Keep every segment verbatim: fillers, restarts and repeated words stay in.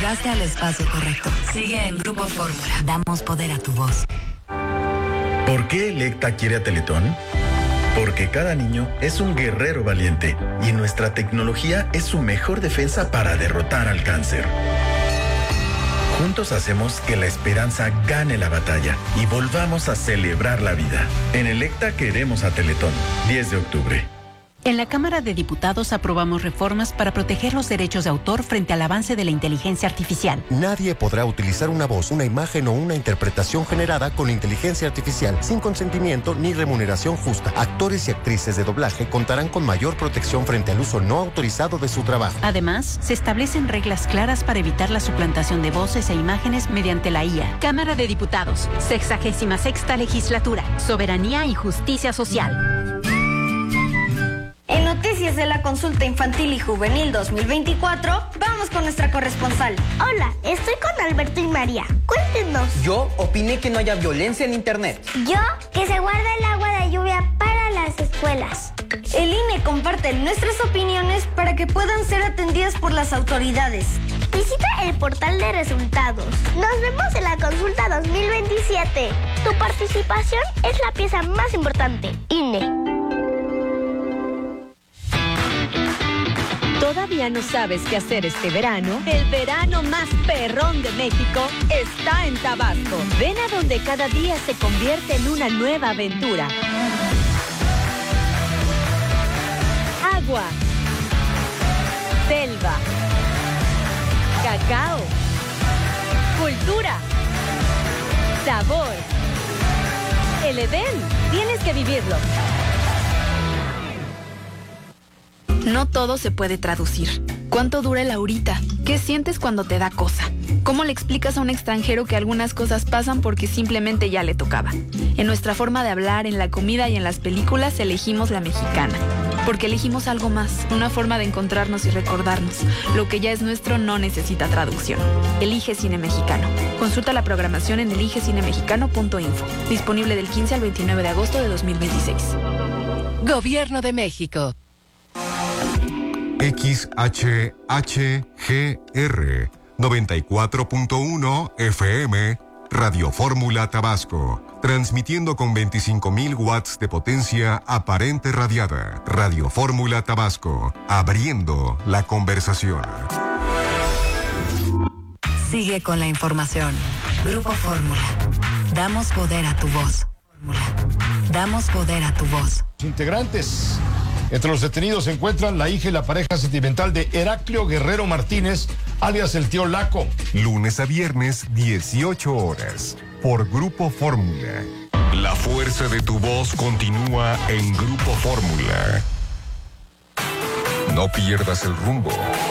Llegaste al espacio correcto. Sigue en Grupo Fórmula. Damos poder a tu voz. ¿Por qué Electa quiere a Teletón? Porque cada niño es un guerrero valiente y nuestra tecnología es su mejor defensa para derrotar al cáncer. Juntos hacemos que la esperanza gane la batalla y volvamos a celebrar la vida. En Electa queremos a Teletón. diez de octubre. En la Cámara de Diputados aprobamos reformas para proteger los derechos de autor frente al avance de la inteligencia artificial. Nadie podrá utilizar una voz, una imagen o una interpretación generada con inteligencia artificial sin consentimiento ni remuneración justa. Actores y actrices de doblaje contarán con mayor protección frente al uso no autorizado de su trabajo. Además, se establecen reglas claras para evitar la suplantación de voces e imágenes mediante la I A. Cámara de Diputados, sexagésima sexta legislatura, soberanía y justicia social. En Noticias de la Consulta Infantil y Juvenil dos mil veinticuatro, vamos con nuestra corresponsal. Hola, estoy con Alberto y María. Cuéntenos. Yo opiné que no haya violencia en Internet. Yo, que se guarda el agua de lluvia para las escuelas. El I N E comparte nuestras opiniones para que puedan ser atendidas por las autoridades. Visita el portal de resultados. Nos vemos en la consulta dos mil veintisiete. Tu participación es la pieza más importante. I N E. ¿Todavía no sabes qué hacer este verano? El verano más perrón de México está en Tabasco. Ven a donde cada día se convierte en una nueva aventura. Agua, selva, cacao, cultura, sabor. El Edén, tienes que vivirlo. No todo se puede traducir. ¿Cuánto dura el ahorita? ¿Qué sientes cuando te da cosa? ¿Cómo le explicas a un extranjero que algunas cosas pasan porque simplemente ya le tocaba? En nuestra forma de hablar, en la comida y en las películas elegimos la mexicana. Porque elegimos algo más, una forma de encontrarnos y recordarnos. Lo que ya es nuestro no necesita traducción. Elige Cine Mexicano. Consulta la programación en elige cine mexicano punto info. Disponible del quince al veintinueve de agosto de dos mil veintiséis. Gobierno de México. X H H G R noventa y cuatro punto uno F M Radio Fórmula Tabasco, transmitiendo con veinticinco mil watts de potencia aparente radiada. Radio Fórmula Tabasco, abriendo la conversación. Sigue con la información. Grupo Fórmula. Damos poder a tu voz. Fórmula. Damos poder a tu voz. Integrantes. Entre los detenidos se encuentran la hija y la pareja sentimental de Heraclio Guerrero Martínez, alias el tío Laco. Lunes a viernes, dieciocho horas, por Grupo Fórmula. La fuerza de tu voz continúa en Grupo Fórmula. No pierdas el rumbo.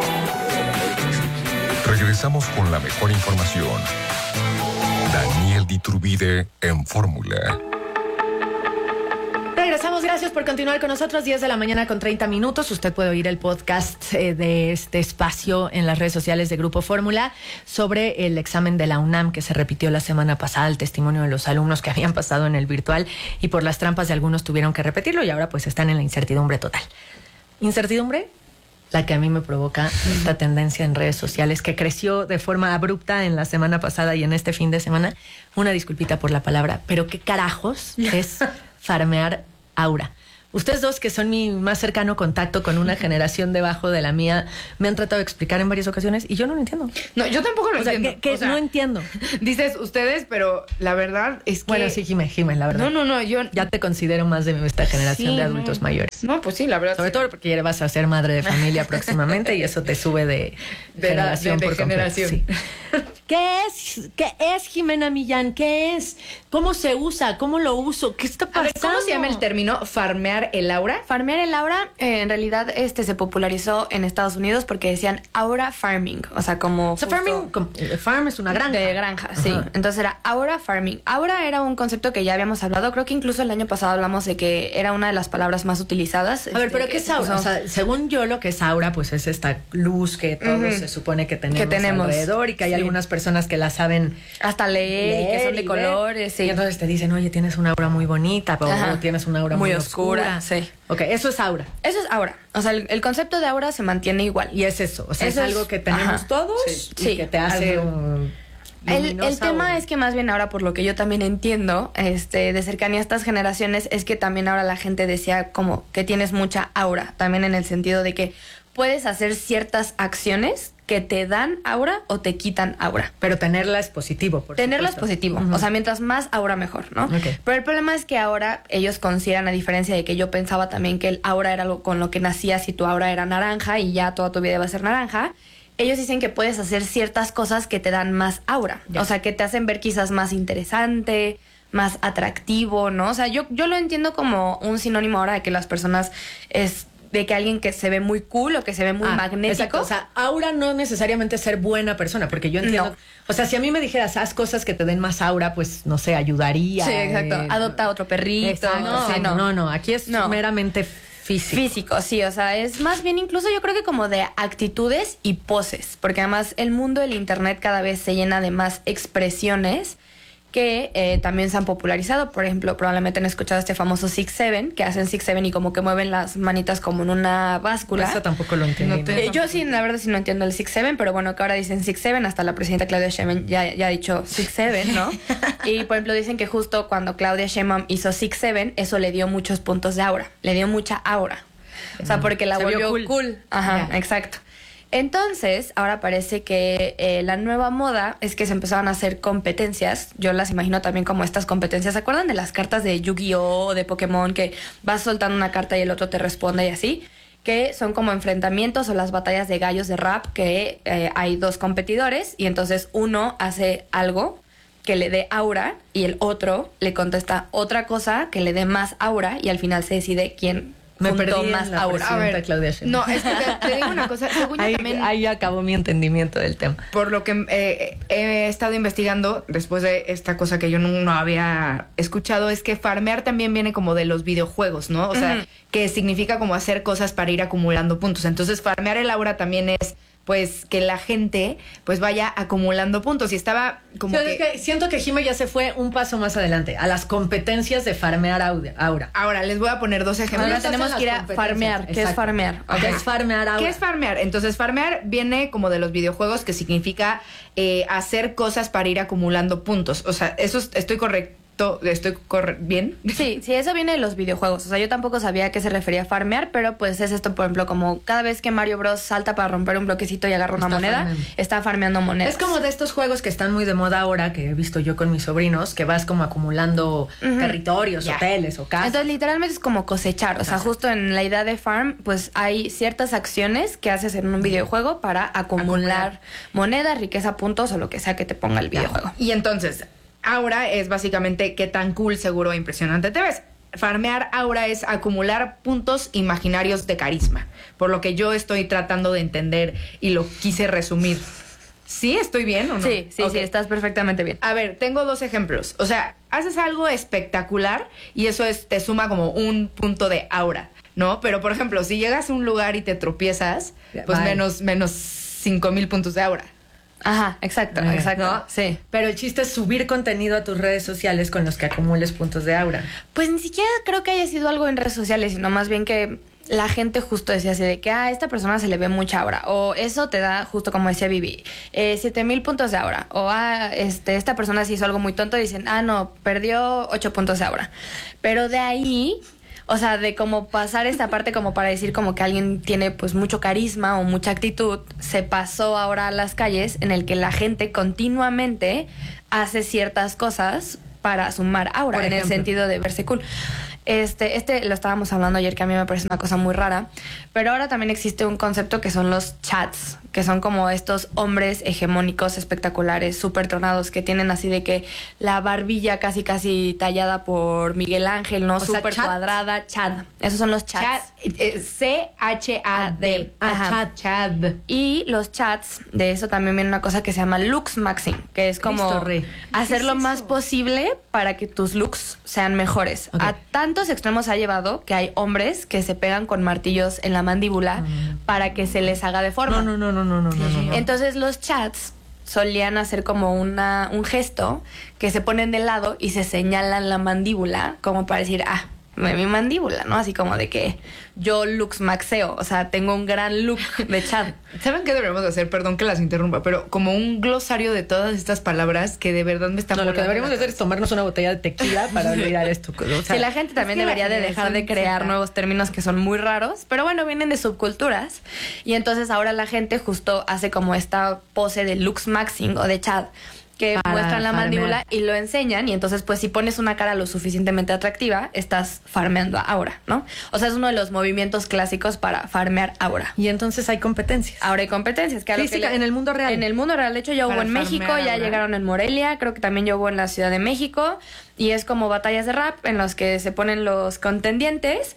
Regresamos con la mejor información. Daniel Diturbide en Fórmula. Regresamos, gracias por continuar con nosotros. diez de la mañana con treinta minutos. Usted puede oír el podcast eh, de este espacio en las redes sociales de Grupo Fórmula sobre el examen de la UNAM que se repitió la semana pasada, el testimonio de los alumnos que habían pasado en el virtual y por las trampas de algunos tuvieron que repetirlo y ahora pues están en la incertidumbre total. ¿Incertidumbre? La que a mí me provoca esta tendencia en redes sociales que creció de forma abrupta en la semana pasada y en este fin de semana. Una disculpita por la palabra, pero ¿qué carajos es farmear aura? Ustedes dos, que son mi más cercano contacto con una generación debajo de la mía, me han tratado de explicar en varias ocasiones y yo no lo entiendo. No, yo tampoco lo o sea, entiendo. Que, que o sea, no entiendo. Dices ustedes, pero la verdad es que... Bueno, sí, Jimé, Jimé, la verdad. No, no, no, yo... Ya te considero más de esta generación sí, de adultos no. mayores. No, pues sí, la verdad. Sobre sí. todo porque ya vas a ser madre de familia próximamente y eso te sube de, de generación la, de, de por generación. completo. Sí. ¿Qué es? ¿Qué es, Jimena Millán? ¿Qué es? ¿Cómo se usa? ¿Cómo lo uso? ¿Qué está pasando? A ver, ¿cómo se llama el término farmear el aura? Farmear el aura, eh, en realidad, este se popularizó en Estados Unidos porque decían aura farming, o sea, como... O sea, farming, como, farm es una granja. De granja, sí. Ajá. Entonces era aura farming. Aura era un concepto que ya habíamos hablado, creo que incluso el año pasado hablamos de que era una de las palabras más utilizadas. A ver, este, pero ¿qué es aura? puso... O sea, según yo, lo que es aura, pues es esta luz que todos uh-huh. se supone que tenemos, que tenemos alrededor y que hay sí. algunas personas personas que la saben hasta leer, leer y que son de colores. Sí. Y entonces te dicen, oye, tienes una aura muy bonita, pero Ajá. tienes una aura muy, muy oscura. oscura. Sí. Ok, eso es aura. Eso es aura. O sea, el, el concepto de aura se mantiene igual. Y es eso. O sea, eso es algo que tenemos Ajá. todos sí. y sí. que te hace un... El, el tema es que más bien ahora, por lo que yo también entiendo, este, de cercanía a estas generaciones, es que también ahora la gente decía como que tienes mucha aura, también en el sentido de que puedes hacer ciertas acciones que te dan aura o te quitan aura. Pero tenerla es positivo, por Tenerla supuesto. es positivo. Uh-huh. O sea, mientras más aura, mejor, ¿no? Okay. Pero el problema es que ahora ellos consideran, a diferencia de que yo pensaba también que el aura era algo con lo que nacías y tu aura era naranja y ya toda tu vida va a ser naranja, ellos dicen que puedes hacer ciertas cosas que te dan más aura. Ya. O sea, que te hacen ver quizás más interesante, más atractivo, ¿no? O sea, yo, yo lo entiendo como un sinónimo ahora de que las personas es... de que alguien que se ve muy cool o que se ve muy ah, magnético. Exacto. O sea, aura no necesariamente ser buena persona, porque yo entiendo... No. O sea, si a mí me dijeras, haz cosas que te den más aura, pues, no sé, ayudaría. Sí, exacto. Eh, Adopta otro perrito. Exacto. No, sí, no, no, no. Aquí es no. meramente físico. Físico, sí. O sea, es más bien incluso yo creo que como de actitudes y poses. Porque además el mundo del internet cada vez se llena de más expresiones que eh, también se han popularizado. Por ejemplo, probablemente han escuchado este famoso six seven, que hacen six seven y como que mueven las manitas como en una báscula. Eso tampoco lo entiendo. No eh, yo sí, la verdad sí no entiendo el six seven, pero bueno, que ahora dicen six seven, hasta la presidenta Claudia Sheinbaum ya, ya ha dicho six seven, ¿no? Y por ejemplo dicen que justo cuando Claudia Sheinbaum hizo six seven, eso le dio muchos puntos de aura, le dio mucha aura. O sea, porque la se volvió cool. cool. Ajá, yeah. Exacto. Entonces, ahora parece que eh, la nueva moda es que se empezaron a hacer competencias. Yo las imagino también como estas competencias. ¿Se acuerdan de las cartas de Yu-Gi-Oh o de Pokémon que vas soltando una carta y el otro te responde y así? Que son como enfrentamientos o las batallas de gallos de rap, que eh, hay dos competidores y entonces uno hace algo que le dé aura y el otro le contesta otra cosa que le dé más aura y al final se decide quién Me perdí más en la aura. A ver, Claudia Sheinbaum. No, es que te, te digo una cosa. Según yo ahí, también, ahí acabó mi entendimiento del tema. Por lo que eh, he estado investigando después de esta cosa que yo no, no había escuchado, es que farmear también viene como de los videojuegos, ¿no? O sea, uh-huh. que significa como hacer cosas para ir acumulando puntos. Entonces, farmear el aura también es... pues que la gente pues vaya acumulando puntos. Y estaba como Yo que... es que siento que Jime ya se fue un paso más adelante, a las competencias de farmear aura. Ahora, les voy a poner dos ejemplos. Ahora tenemos que ir a farmear. ¿Qué es farmear? ¿Qué es farmear aura? ¿Qué es farmear? Entonces, farmear viene como de los videojuegos, que significa eh, hacer cosas para ir acumulando puntos. O sea, eso es, estoy correcto. ¿Estoy corre- bien? Sí, sí, eso viene de los videojuegos. O sea, yo tampoco sabía a qué se refería a farmear, pero pues es esto, por ejemplo, como cada vez que Mario Bros salta para romper un bloquecito y agarra una está moneda, farmeando. está farmeando monedas. Es como de estos juegos que están muy de moda ahora, que he visto yo con mis sobrinos, que vas como acumulando uh-huh. territorios, yeah. hoteles o casas. Entonces, literalmente es como cosechar. O sea, justo en la idea de farm, pues hay ciertas acciones que haces en un videojuego para acumular, acumular. monedas, riqueza, puntos o lo que sea que te ponga el videojuego. Y entonces... aura es básicamente qué tan cool, seguro e impresionante te ves. Farmear aura es acumular puntos imaginarios de carisma, por lo que yo estoy tratando de entender y lo quise resumir. ¿Sí estoy bien o no? Sí, sí, okay. sí, estás perfectamente bien. A ver, tengo dos ejemplos. O sea, haces algo espectacular y eso es, te suma como un punto de aura, ¿no? Pero, por ejemplo, si llegas a un lugar y te tropiezas, pues Bye. menos menos cinco mil puntos de aura. Ajá, exacto, eh, exacto. ¿No? Sí. Pero el chiste es subir contenido a tus redes sociales con los que acumules puntos de aura. Pues ni siquiera creo que haya sido algo en redes sociales, sino más bien que la gente justo decía así de que a ah, esta persona se le ve mucha aura. O eso te da, justo como decía Vivi, eh, siete mil puntos de aura. O ah, este, esta persona se hizo algo muy tonto y dicen, ah, no, perdió ocho puntos de aura. Pero de ahí... o sea, de como pasar esta parte como para decir como que alguien tiene pues mucho carisma o mucha actitud, se pasó ahora a las calles en el que la gente continuamente hace ciertas cosas para sumar aura, Por en ejemplo. el sentido de verse cool. Este, este lo estábamos hablando ayer, que a mí me parece una cosa muy rara, pero ahora también existe un concepto que son los chats, que son como estos hombres hegemónicos, espectaculares, súper tronados, que tienen así de que la barbilla casi casi tallada por Miguel Ángel, ¿no? Súper cuadrada, chat. Esos son los chats. Chat, eh, C H A D. Ajá. Chat. Y los chats, de eso también viene una cosa que se llama looks maxing, que es como hacer lo más posible para que tus looks sean mejores. Okay. A tantos extremos ha llevado que hay hombres que se pegan con martillos en la mandíbula mm. para que se les haga deforma. No, no, no, no, no, no, no, no. Entonces los chats solían hacer como una, un gesto que se ponen de lado y se señalan la mandíbula como para decir, ah, mi mandíbula, ¿no? Así como de que yo lux maxeo, o sea, tengo un gran look de Chad. ¿Saben qué deberíamos hacer? Perdón que las interrumpa, pero como un glosario de todas estas palabras que de verdad me están... No, lo que deberíamos hacer es tomarnos una botella de tequila para olvidar esto. O sea, sí, la gente también es que debería de dejar de crear nuevos términos que son muy raros, pero bueno, vienen de subculturas. Y entonces ahora la gente justo hace como esta pose de lux maxing o de Chad, que para muestran la farmear. mandíbula y lo enseñan, y entonces pues si pones una cara lo suficientemente atractiva, estás farmeando a aura, ¿no? O sea, es uno de los movimientos clásicos para farmear aura. Y entonces hay competencias. Ahora hay competencias. Que a lo Física, que le- en el mundo real. En el mundo real, de hecho ya hubo Para en México, farmear ya aura. llegaron en Morelia, creo que también ya hubo en la Ciudad de México, y es como batallas de rap en los que se ponen los contendientes.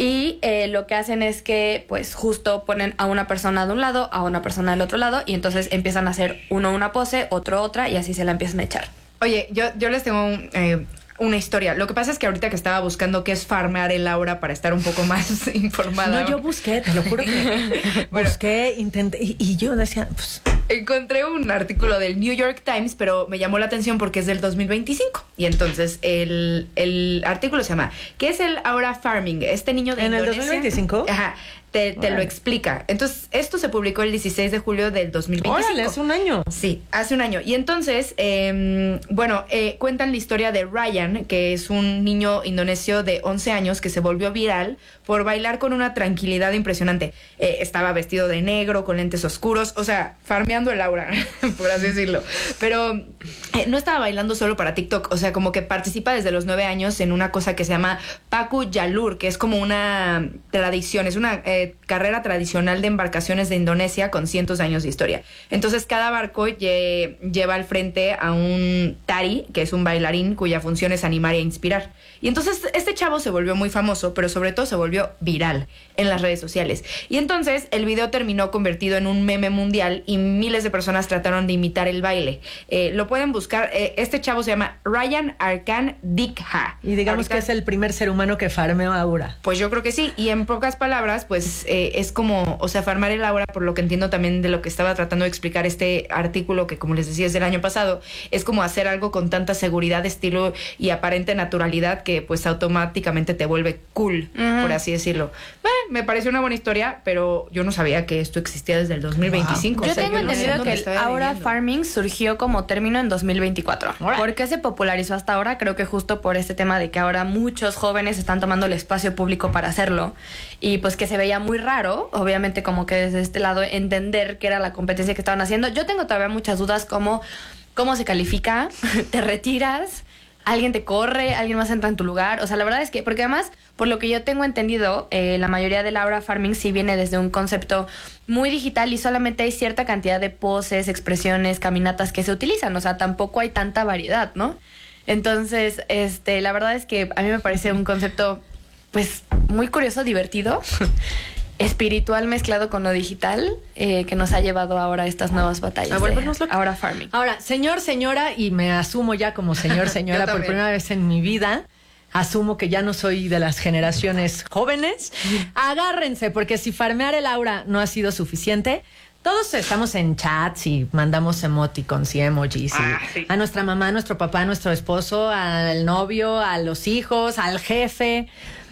Y eh, lo que hacen es que, pues, justo ponen a una persona de un lado, a una persona del otro lado, y entonces empiezan a hacer uno una pose, otro otra, y así se la empiezan a echar. Oye, yo, yo les tengo un, eh, una historia. Lo que pasa es que ahorita que estaba buscando qué es farmear el aura para estar un poco más informada. No, yo busqué, te lo juro que busqué, intenté, y, y yo decía, pues... Encontré un artículo del New York Times, pero me llamó la atención porque es del dos mil veinticinco. Y entonces el, el artículo se llama ¿qué es el aura farming? Este niño de ¿En el Indonesia... dos mil veinticinco? Ajá. Te, te lo explica. Entonces, esto se publicó el dieciséis de julio del dos mil veinticinco. Órale, hace un año. Sí, hace un año. Y entonces, eh, bueno, eh, cuentan la historia de Ryan, que es un niño indonesio de once años que se volvió viral por bailar con una tranquilidad impresionante. Eh, estaba vestido de negro, con lentes oscuros, o sea, farmeando el aura, por así decirlo. Pero eh, no estaba bailando solo para TikTok, o sea, como que participa desde los nueve años en una cosa que se llama Paku Jalur, que es como una tradición, es una... Eh, carrera tradicional de embarcaciones de Indonesia con cientos de años de historia. Entonces cada barco lle- lleva al frente a un tari, que es un bailarín cuya función es animar e inspirar. Y entonces este chavo se volvió muy famoso, pero sobre todo se volvió viral en las redes sociales. Y entonces el video terminó convertido en un meme mundial y miles de personas trataron de imitar el baile. Eh, lo pueden buscar. Eh, este chavo se llama Ryan Arkan Dikha. Y digamos Ahorita- que es el primer ser humano que farmeó aura. Pues yo creo que sí. Y en pocas palabras, pues eh, es como, o sea, farmar el aura, por lo que entiendo también de lo que estaba tratando de explicar este artículo, que como les decía es del año pasado, es como hacer algo con tanta seguridad, estilo y aparente naturalidad que pues automáticamente te vuelve cool, Ujú. por así decirlo. Eh, me pareció una buena historia, pero yo no sabía que esto existía desde el dos mil veinticinco. Yo O sea, tengo no sé entendido dónde que el estoy aura viviendo. farming surgió como término en dos mil veinticuatro. ¿Por qué se popularizó hasta ahora? Creo que justo por este tema de que ahora muchos jóvenes están tomando el espacio público para hacerlo, y pues que se veía muy raro, obviamente, como que desde este lado entender qué era la competencia que estaban haciendo. Yo tengo todavía muchas dudas como cómo se califica, te retiras, alguien te corre, alguien más entra en tu lugar. O sea, la verdad es que, porque además, por lo que yo tengo entendido, eh, la mayoría del aura farming sí viene desde un concepto muy digital y solamente hay cierta cantidad de poses, expresiones, caminatas que se utilizan. O sea, tampoco hay tanta variedad, ¿no? Entonces, este, la verdad es que a mí me parece un concepto, pues, muy curioso, divertido, espiritual mezclado con lo digital, eh, que nos ha llevado ahora a estas nuevas batallas. A volvernos de locos. aura farming. Ahora, señor, señora, y me asumo ya como señor, señora, Yo por también. primera vez en mi vida. Asumo que ya no soy de las generaciones jóvenes. Agárrense, porque si farmear el aura no ha sido suficiente, todos estamos en chats y mandamos emoticons y emojis. y Ah, sí. A nuestra mamá, a nuestro papá, a nuestro esposo, al novio, a los hijos, al jefe.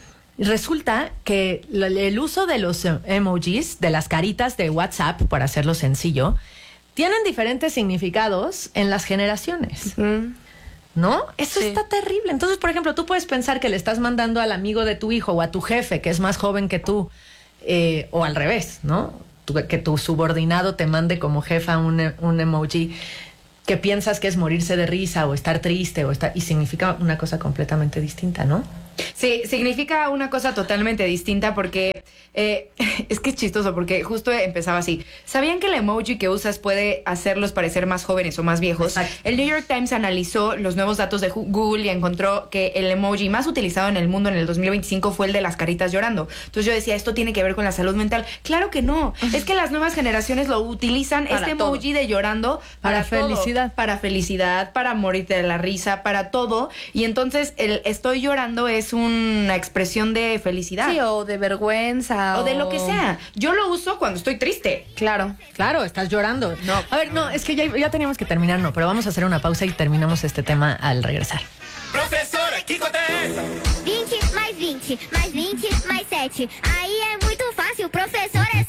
Resulta que lo- el uso de los eh, emojis, de las caritas de WhatsApp, por hacerlo sencillo, tienen diferentes significados en las generaciones. Mm. ¿No? Eso Sí. está terrible. Entonces, por ejemplo, tú puedes pensar que le estás mandando al amigo de tu hijo o a tu jefe, que es más joven que tú, eh, o al revés, ¿no? Tu- que tu subordinado te mande como jefa un, e- un emoji que piensas que es morirse de risa o estar triste o estar, y significa una cosa completamente distinta, ¿no? Sí, significa una cosa totalmente distinta porque eh, es que es chistoso porque justo empezaba así. ¿Sabían que el emoji que usas puede hacerlos parecer más jóvenes o más viejos? Exacto. El New York Times analizó los nuevos datos de Ju- Google y encontró que el emoji más utilizado en el mundo en el dos mil veinticinco fue el de las caritas llorando. Entonces yo decía, ¿esto tiene que ver con la salud mental? Claro que no. Es que las nuevas generaciones lo utilizan, Para este todo. emoji de llorando, para, Para todo. felicidad. Para felicidad, para morirte de la risa, para todo. Y entonces el estoy llorando es una expresión de felicidad. Sí, o de vergüenza, vergüenza. O de lo que sea. Yo lo uso cuando estoy triste. Claro. Claro, estás llorando. No. A ver, no, es que ya, ya teníamos que terminar, no, pero vamos a hacer una pausa y terminamos este tema al regresar. Professora, que conta é essa? vinte mais vinte, mais vinte, mais sete. Aí é muito fácil, professor, é